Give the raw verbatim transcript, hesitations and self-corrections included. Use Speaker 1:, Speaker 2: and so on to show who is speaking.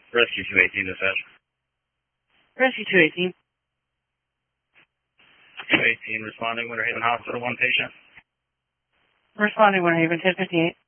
Speaker 1: Rescue two eighteen, dispatch.
Speaker 2: Rescue two eighteen.
Speaker 1: two eighteen, responding, Winter Haven Hospital, one patient.
Speaker 2: Responding, Winter Haven, ten fifty-eight.